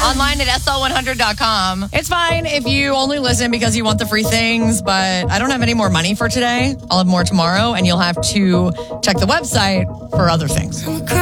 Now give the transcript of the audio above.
Online at SL100.com. It's fine if you only listen because you want the free things, but I don't have any more money for today. I'll have more tomorrow, and you'll have to check the website for other things.